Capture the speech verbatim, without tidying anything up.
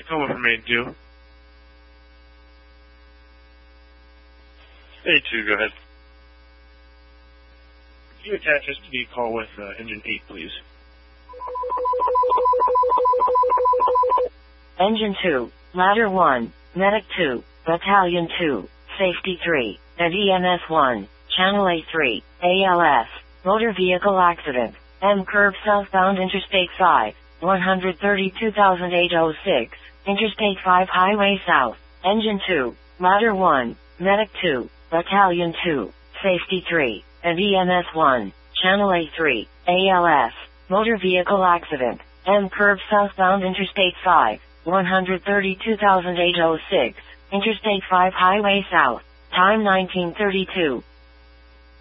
Tacoma from A two. A two, go ahead. Could you attach S T D call with uh, engine eight, please? Engine two, Ladder one, Medic two, Battalion two, Safety three, and E M S one, Channel A three, A L S, Motor Vehicle Accident, M curve southbound Interstate five, one hundred thirty-two thousand eight hundred six, Interstate five Highway South, Engine two, Ladder one, Medic two, Battalion two, Safety three, and E M S one, Channel A three, A L S, Motor Vehicle Accident, M curve southbound Interstate five, one hundred thirty-two thousand eight hundred six, Interstate five Highway South, time nineteen thirty-two.